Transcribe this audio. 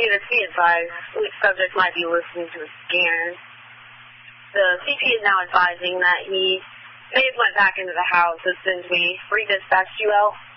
Units be advised, the subject might be listening to a scan. The CP is now advising that he may have went back into the house as soon as we redispatched you out.